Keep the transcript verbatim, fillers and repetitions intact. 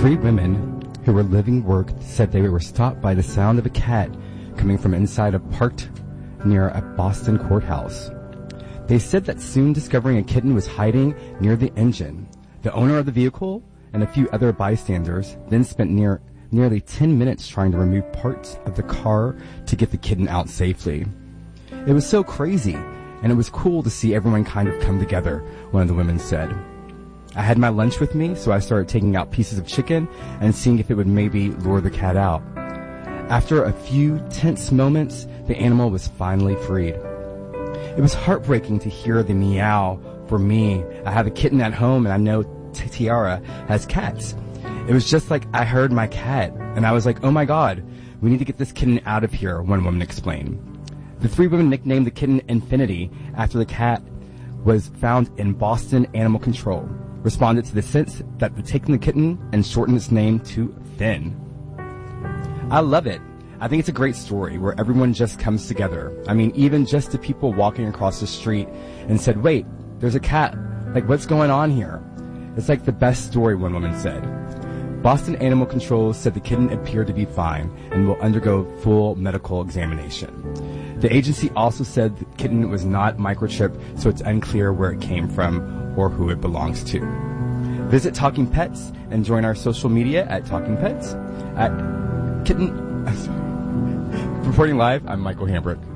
Three women who were living work said they were stopped by the sound of a cat coming from inside a parked near a Boston courthouse. They said that soon discovering a kitten was hiding near the engine. The owner of the vehicle and a few other bystanders then spent near nearly ten minutes trying to remove parts of the car to get the kitten out safely. It was so crazy, and it was cool to see everyone kind of come together, one of the women said. I had my lunch with me, so I started taking out pieces of chicken and seeing if it would maybe lure the cat out. After a few tense moments, the animal was finally freed. It was heartbreaking to hear the meow. For me, I have a kitten at home, and I know Tiara has cats. It was just like I heard my cat, and I was like, oh my god, we need to get this kitten out of here, one woman explained. The three women nicknamed the kitten Infinity after the cat was found in Boston Animal Control, responded to the sense that they'd taken the kitten and shortened its name to Finn. I love it. I think it's a great story where everyone just comes together. I mean, even just the people walking across the street and said, wait, there's a cat. Like, what's going on here? It's like the best story, one woman said. Boston Animal Control said the kitten appeared to be fine and will undergo full medical examination. The agency also said the kitten was not microchipped, so it's unclear where it came from or who it belongs to. Visit Talking Pets and join our social media at Talking Pets. At Kitten... Reporting live, I'm Michael Hambrick.